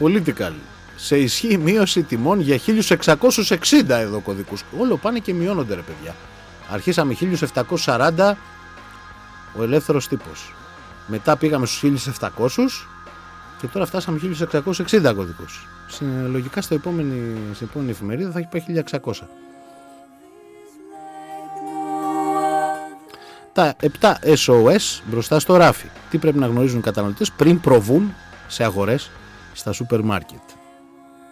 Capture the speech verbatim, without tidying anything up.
Political. Σε ισχύ μείωση τιμών για χίλια εξακόσιους εξήντα εδώ κωδικούς. Όλο πάνε και μειώνονται ρε παιδιά. Αρχίσαμε χίλια επτακόσιους σαράντα ο ελεύθερος τύπος. Μετά πήγαμε στους χίλια επτακόσιους και τώρα φτάσαμε χίλια εξακόσιους εξήντα κωδικούς. Λογικά στο επόμενη, στην επόμενη εφημερίδα θα έχει πάει χίλια εξακόσια. Τα επτά ες ο ες μπροστά στο ράφι. Τι πρέπει να γνωρίζουν οι καταναλωτές πριν προβούν σε αγορές στα σούπερ μάρκετ.